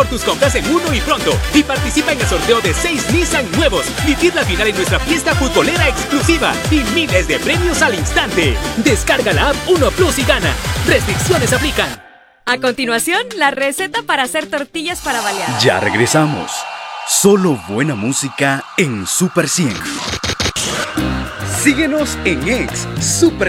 por tus compras en Uno y Pronto y participa en el sorteo de 6 Nissan nuevos. Vivir la final en nuestra fiesta futbolera exclusiva y miles de premios al instante. Descarga la app Uno Plus y gana. Restricciones aplican. A continuación, la receta para hacer tortillas para balear. Ya regresamos. Solo buena música en Super 100. Síguenos en X Super